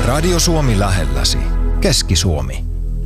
Radio Suomi lähelläsi. Keski-Suomi.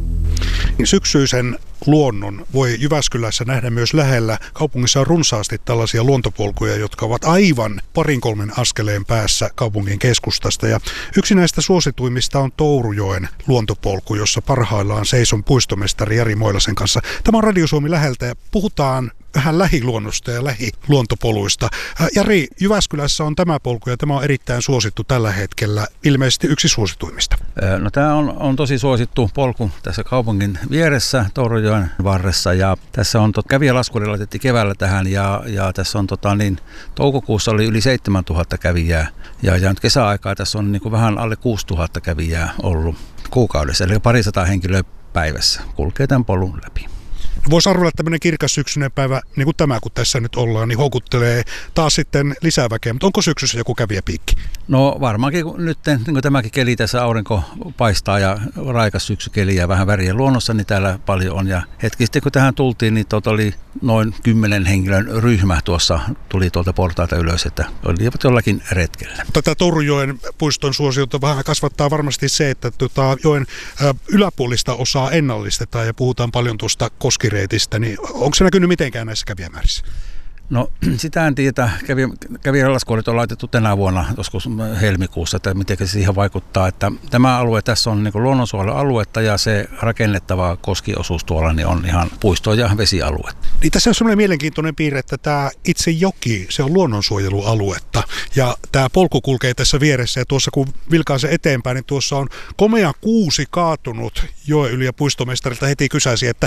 Syksyisen luonnon voi Jyväskylässä nähdä myös lähellä. Kaupungissa on runsaasti tällaisia luontopolkuja, jotka ovat aivan 2-3 askeleen päässä kaupungin keskustasta. Ja yksi näistä suosituimmista on Tourujoen luontopolku, jossa parhaillaan seison puistomestari Jari Moilasen kanssa. Tämä on Radio Suomi läheltä ja puhutaan vähän lähiluonnosta ja lähiluontopoluista. Jari, Jyväskylässä on tämä polku ja tämä on erittäin suosittu tällä hetkellä, ilmeisesti yksi suosituimmista. No, tämä on tosi suosittu polku tässä kaupungin vieressä Tourujoen varressa ja tässä on kävijälaskuri laitettiin keväällä tähän ja tässä on toukokuussa oli yli 7000 kävijää ja nyt kesäaikaa tässä on niin kuin vähän alle 6000 kävijää ollut kuukaudessa, eli 200 henkilöä päivässä kulkee tämän polun läpi. Voisi arvella, että tämmöinen kirkas syksyinen päivä, niin kuin tämä, kun tässä nyt ollaan, niin houkuttelee taas sitten lisää väkeä. Mutta onko syksyssä joku kävijäpiikki? No varmaankin nyt, niin kuin tämäkin keli tässä aurinko paistaa ja raikas syksykeli ja vähän väriä luonnossa, niin täällä paljon on. Ja hetki sitten kun tähän tultiin, niin oli noin 10 henkilön ryhmä tuossa, tuli tuolta portaalta ylös, että olivat jollakin retkellä. Tätä Tourujoen puiston suosiota vähän kasvattaa varmasti se, että joen yläpuolista osaa ennallistetaan ja puhutaan paljon tuosta koskireitistä, niin onko se näkynyt mitenkään näissä kävijämäärissä? No sitä en tiedä. Kävijälaskurit on laitettu tänä vuonna joskus helmikuussa, että miten se siihen vaikuttaa. Että tämä alue tässä on niin kuin luonnonsuojelualuetta ja se rakennettava koskiosuus tuolla niin on ihan puisto- ja vesialue. Niin tässä on sellainen mielenkiintoinen piirre, että tämä itse joki, se on luonnonsuojelualuetta ja tämä polku kulkee tässä vieressä ja tuossa kun vilkaa se eteenpäin, niin tuossa on komea kuusi kaatunut joen yli ja puistomestarilta heti kysäsi, että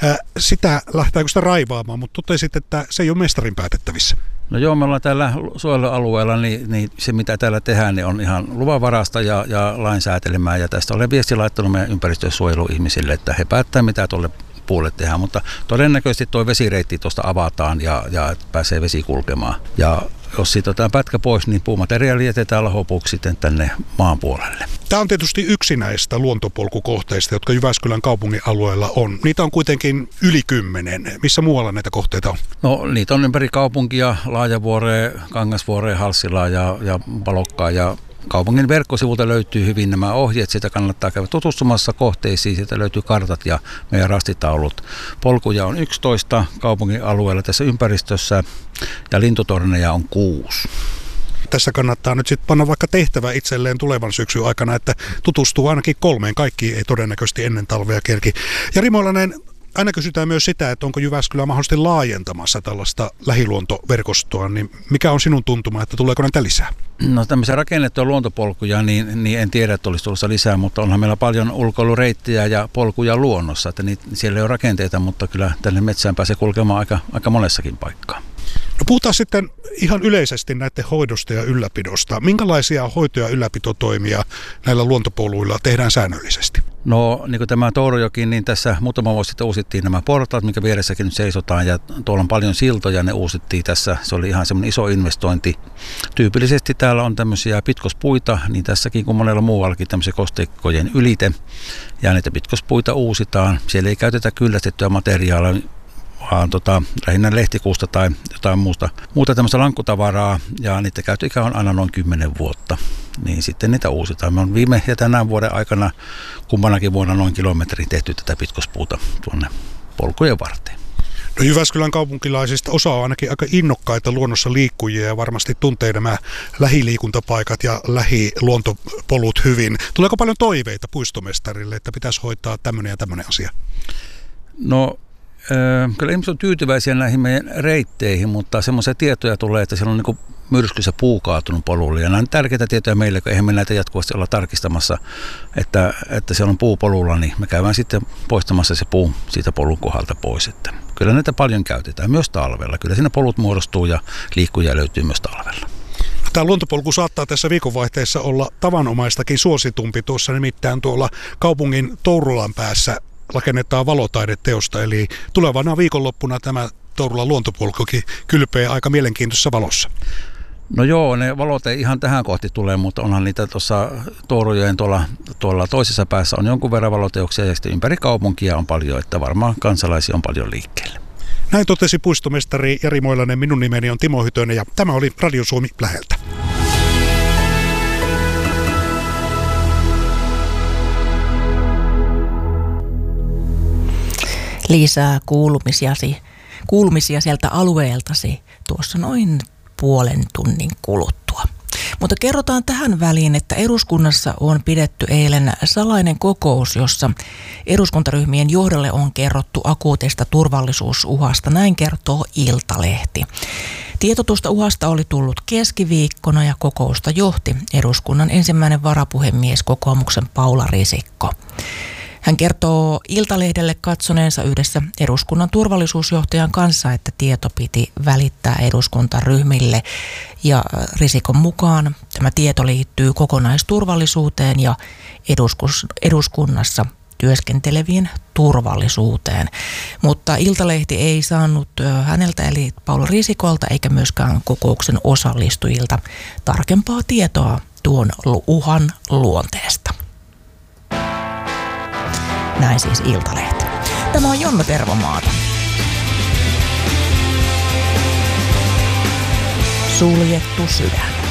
sitä lähtääkö sitä raivaamaan, mutta totesit, että se ei ole mestarin päätettävissä. No joo, me ollaan täällä suojelualueella, niin se mitä täällä tehdään niin on ihan luvanvarasta ja lainsäätelemää. Ja tästä olen viesti laittanut meidän ympäristösuojeluihmisille, että he päättää mitä tuolle puolelle tehdään. Mutta todennäköisesti tuo vesireitti tuosta avataan ja pääsee vesi kulkemaan. Ja jos siitä otetaan pätkä pois, niin puumateriaali jätetään lahopuuksi sitten tänne maan puolelle. Tämä on tietysti yksi näistä luontopolkukohteista, jotka Jyväskylän kaupungin alueella on. Niitä on kuitenkin yli 10. Missä muualla näitä kohteita on? No niitä on ympäri kaupunkia, Laajavuoreen, Kangasvuoreen, Halssilaan ja Palokkaan ja kaupungin verkkosivulta löytyy hyvin nämä ohjeet, siitä kannattaa käydä tutustumassa kohteisiin, siitä löytyy kartat ja meidän rastitaulut. Polkuja on 11 kaupungin alueella tässä ympäristössä ja lintutorneja on 6. Tässä kannattaa nyt sitten panna vaikka tehtävä itselleen tulevan syksyn aikana, että tutustuu ainakin 3. Kaikki ei todennäköisesti ennen talvea kerki. Jari Moilanen, aina kysytään myös sitä, että onko Jyväskylä mahdollisesti laajentamassa tällaista lähiluontoverkostoa, niin mikä on sinun tuntuma, että tuleeko näitä lisää? No tämmöisiä rakennettuja luontopolkuja, niin en tiedä, että olisi tulossa lisää, mutta onhan meillä paljon ulkoilureittejä ja polkuja luonnossa, että siellä ei ole rakenteita, mutta kyllä tänne metsään pääsee kulkemaan aika monessakin paikkaa. No puhutaan sitten ihan yleisesti näiden hoidosta ja ylläpidosta. Minkälaisia hoito- ja ylläpitotoimia näillä luontopoluilla tehdään säännöllisesti? No niin kuin tämä Tourujoki, niin tässä muutama vuosi sitten uusittiin nämä portaat, mikä vieressäkin nyt seisotaan ja tuolla on paljon siltoja, ne uusittiin tässä. Se oli ihan semmoinen iso investointi. Tyypillisesti täällä on tämmöisiä pitkospuita, niin tässäkin kuin monella muuallakin tämmöisiä kosteikkojen ylite ja näitä pitkospuita uusitaan. Siellä ei käytetä kyllästettyä materiaalia, vaan lähinnä lehtikuusta tai jotain muuta tämmöistä lankkutavaraa, ja niiden käyttöikä on aina noin 10 vuotta. Niin sitten niitä uusitaan. Me on viime ja tänään vuoden aikana kumpanakin vuonna noin kilometrin tehty tätä pitkospuuta tuonne polkujen varteen. No Jyväskylän kaupunkilaisista osa on ainakin aika innokkaita luonnossa liikkujia ja varmasti tuntee nämä lähiliikuntapaikat ja lähiluontopolut hyvin. Tuleeko paljon toiveita puistomestarille, että pitäisi hoitaa tämmöinen ja tämmöinen asia? No kyllä ihmiset on tyytyväisiä näihin meidän reitteihin, mutta semmoisia tietoja tulee, että siellä on niin myrskyssä puu kaatunut polulle. Ja nämä on tärkeitä tietoja meille, kun eihän me näitä jatkuvasti olla tarkistamassa, että siellä on puu polulla, niin me käydään sitten poistamassa se puu siitä polun kohdalta pois. Että kyllä näitä paljon käytetään, myös talvella. Kyllä siinä polut muodostuu ja liikkujia löytyy myös talvella. Tämä luontopolku saattaa tässä viikonvaihteessa olla tavanomaistakin suositumpi. Tuossa nimittäin tuolla kaupungin Tourulan päässä rakennetaan valotaideteosta, eli tulevana viikonloppuna tämä Tourulan luontopolkukin kylpee aika mielenkiintoisessa valossa. No joo, ne valot ei ihan tähän kohti tule, mutta onhan niitä tuossa Tourujoen tuolla toisessa päässä on jonkun verran valoteoksia ja sitten ympäri kaupunkia on paljon, että varmaan kansalaisia on paljon liikkeelle. Näin totesi puistomestari Jari Moilanen. Minun nimeni on Timo Hytönen ja tämä oli Radio Suomi läheltä. lisää kuulumisia sieltä alueeltasi tuossa noin puolen tunnin kuluttua. Mutta kerrotaan tähän väliin, että eduskunnassa on pidetty eilen salainen kokous, jossa eduskuntaryhmien johdolle on kerrottu akuutista turvallisuusuhasta. Näin kertoo Iltalehti. Tieto tuosta uhasta oli tullut keskiviikkona ja kokousta johti eduskunnan ensimmäinen varapuhemies kokoomuksen Paula Risikko. Hän kertoo Iltalehdelle katsoneensa yhdessä eduskunnan turvallisuusjohtajan kanssa, että tieto piti välittää eduskuntaryhmille. Ja Risikon mukaan tämä tieto liittyy kokonaisturvallisuuteen ja eduskunnassa työskentelevien turvallisuuteen. Mutta Iltalehti ei saanut häneltä eli Paula Risikolta eikä myöskään kokouksen osallistujilta tarkempaa tietoa tuon uhan luonteesta. Näin siis Iltalehti. Tämä on Jonna Tervomaata. Suljettu sydän.